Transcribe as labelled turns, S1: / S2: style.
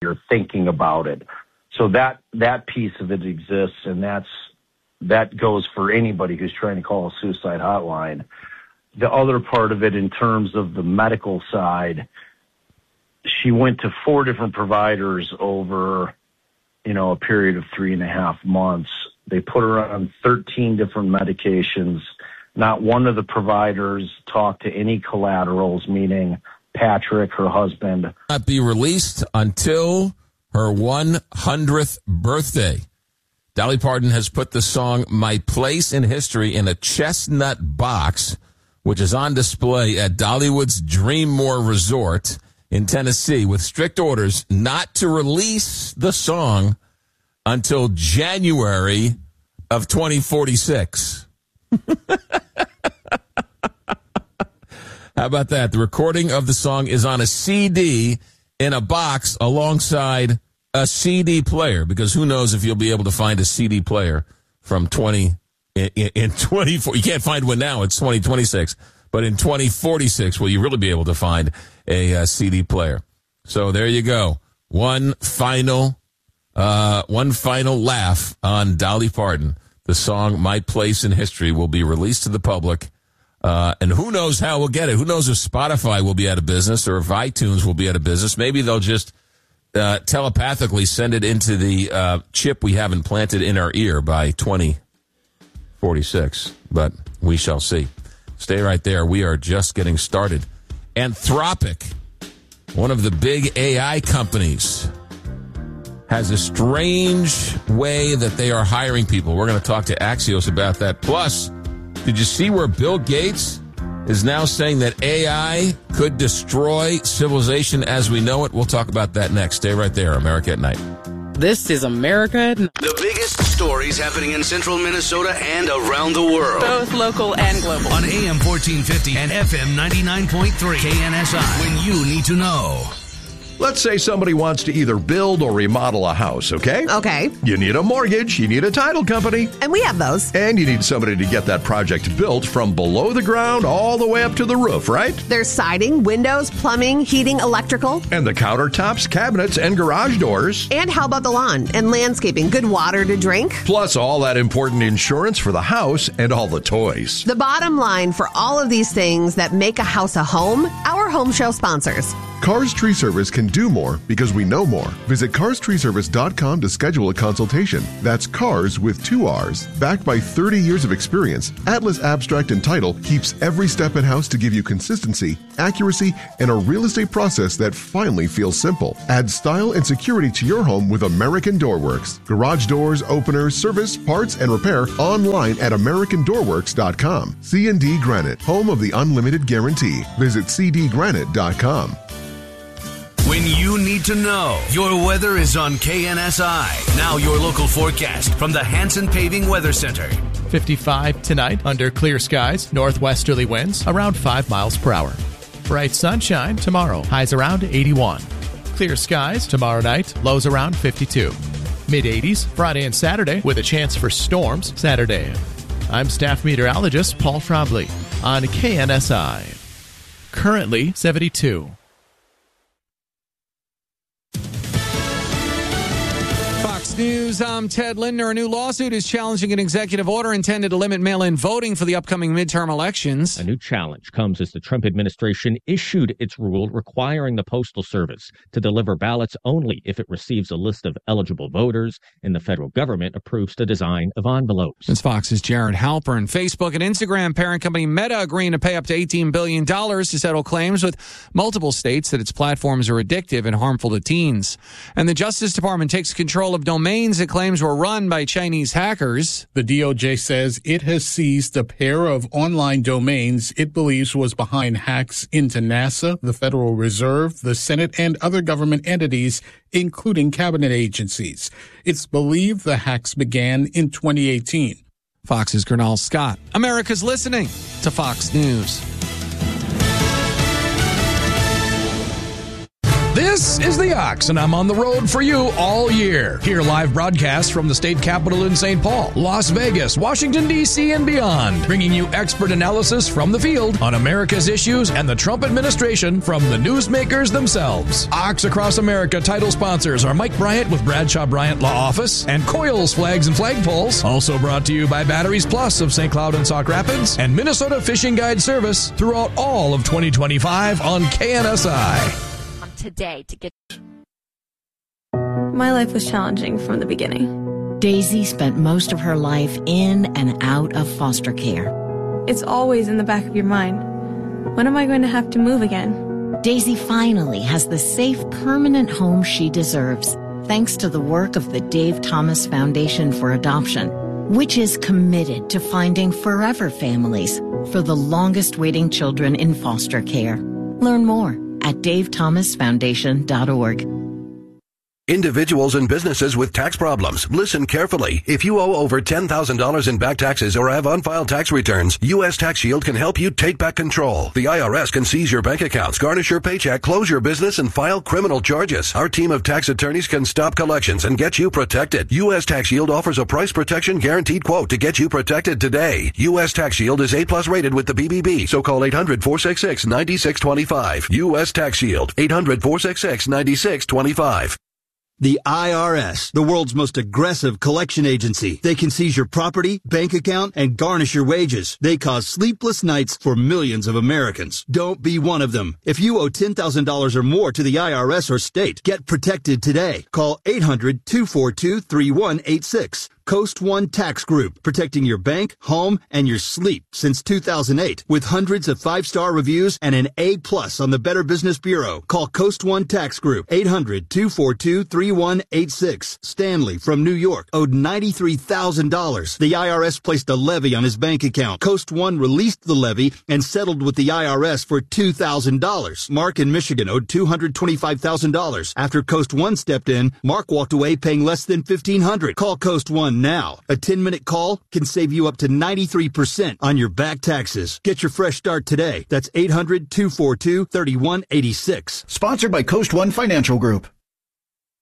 S1: you're thinking about it. So that piece of it exists, and that goes for anybody who's trying to call a suicide hotline. The other part of it, in terms of the medical side, she went to 4 different providers over, a period of 3.5 months. They put her on 13 different medications. Not one of the providers talked to any collaterals, meaning Patrick, her husband.
S2: Not be released until her 100th birthday. Dolly Parton has put the song My Place in History in a chestnut box, which is on display at Dollywood's Dreammore Resort in Tennessee, with strict orders not to release the song until January of 2046. How about that? The recording of the song is on a CD in a box alongside a CD player, because who knows if you'll be able to find a CD player from 24. You can't find one now. It's 2026. But in 2046, will you really be able to find a CD player? So there you go. One final laugh on Dolly Parton. The song My Place in History will be released to the public. And who knows how we'll get it? Who knows if Spotify will be out of business or if iTunes will be out of business? Maybe they'll just telepathically send it into the chip we have implanted in our ear by 2046. But we shall see. Stay right there. We are just getting started. Anthropic, one of the big AI companies, has a strange way that they are hiring people. We're going to talk to Axios about that. Plus, did you see where Bill Gates is now saying that AI could destroy civilization as we know it? We'll talk about that next. Stay right there. America at Night.
S3: This is America at Night.
S4: The biggest stories happening in central Minnesota and around the world.
S3: Both local and global.
S4: On AM 1450 and FM 99.3 KNSI. When you need to know.
S5: Let's say somebody wants to either build or remodel a house, okay?
S6: Okay.
S5: You need a mortgage, you need a title company.
S6: And we have those.
S5: And you need somebody to get that project built from below the ground all the way up to the roof, right?
S6: There's siding, windows, plumbing, heating, electrical.
S5: And the countertops, cabinets, and garage doors.
S6: And how about the lawn and landscaping? Good water to drink.
S5: Plus all that important insurance for the house and all the toys.
S6: The bottom line for all of these things that make a house a home, our home show sponsors.
S7: Cars Tree Service can do more because we know more. Visit carstreeservice.com to schedule a consultation. That's cars with 2 R's. Backed by 30 years of experience, Atlas Abstract and Title keeps every step in-house to give you consistency, accuracy, and a real estate process that finally feels simple. Add style and security to your home with American Doorworks. Garage doors, openers, service, parts, and repair online at AmericanDoorworks.com. C&D Granite, home of the unlimited guarantee. Visit cdgranite.com.
S4: When you need to know, your weather is on KNSI. Now your local forecast from the Hanson Paving Weather Center.
S8: 55 tonight under clear skies, northwesterly winds around 5 miles per hour. Bright sunshine tomorrow, highs around 81. Clear skies tomorrow night, lows around 52. Mid-80s Friday and Saturday with a chance for storms Saturday. I'm staff meteorologist Paul Trombley on KNSI. Currently 72.
S9: News, I'm Ted Lindner. A new lawsuit is challenging an executive order intended to limit mail-in voting for the upcoming midterm elections.
S10: A new challenge comes as the Trump administration issued its rule requiring the Postal Service to deliver ballots only if it receives a list of eligible voters and the federal government approves the design of envelopes.
S9: It's Fox's Jared Halpern. Facebook and Instagram parent company Meta agreeing to pay up to $18 billion to settle claims with multiple states that its platforms are addictive and harmful to teens. And the Justice Department takes control of domains it claims were run by Chinese hackers.
S11: The DOJ says it has seized a pair of online domains it believes was behind hacks into NASA, the Federal Reserve, the Senate, and other government entities, including cabinet agencies. It's believed the hacks began in 2018.
S9: Fox's Gernal Scott. America's listening to Fox News.
S12: This This is The Ox, and I'm on the road for you all year. Hear live broadcasts from the state capitol in St. Paul, Las Vegas, Washington, D.C., and beyond, bringing you expert analysis from the field on America's issues and the Trump administration from the newsmakers themselves. Ox Across America title sponsors are Mike Bryant with Bradshaw Bryant Law Office and Coils Flags and Flagpoles. Also brought to you by Batteries Plus of St. Cloud and Sauk Rapids and Minnesota Fishing Guide Service throughout all of 2025 on KNSI.
S13: Today to get.
S14: My life was challenging from the beginning.
S15: Daisy spent most of her life in and out of foster care.
S14: It's always in the back of your mind. When am I going to have to move again?
S15: Daisy finally has the safe, permanent home she deserves, thanks to the work of the Dave Thomas Foundation for Adoption, which is committed to finding forever families for the longest waiting children in foster care. Learn more at davethomasfoundation.org.
S16: Individuals and businesses with tax problems, listen carefully. If you owe over $10,000 in back taxes or have unfiled tax returns, U.S. Tax Shield can help you take back control. The IRS can seize your bank accounts, garnish your paycheck, close your business, and file criminal charges. Our team of tax attorneys can stop collections and get you protected. U.S. Tax Shield offers a price protection guaranteed quote to get you protected today. U.S. Tax Shield is A+ rated with the BBB, so call 800-466-9625. U.S. Tax Shield, 800-466-9625.
S17: The IRS, the world's most aggressive collection agency. They can seize your property, bank account, and garnish your wages. They cause sleepless nights for millions of Americans. Don't be one of them. If you owe $10,000 or more to the IRS or state, get protected today. Call 800-242-3186. Coast One Tax Group, protecting your bank, home, and your sleep since 2008. With hundreds of 5-star reviews and an A+ on the Better Business Bureau. Call Coast One Tax Group, 800-242-3186. Stanley from New York owed $93,000. The IRS placed a levy on his bank account. Coast One released the levy and settled with the IRS for $2,000. Mark in Michigan owed $225,000. After Coast One stepped in, Mark walked away paying less than $1,500. Call Coast One now. A 10-minute call can save you up to 93% on your back taxes. Get your fresh start today. That's 800-242-3186.
S18: Sponsored by Coast One Financial Group.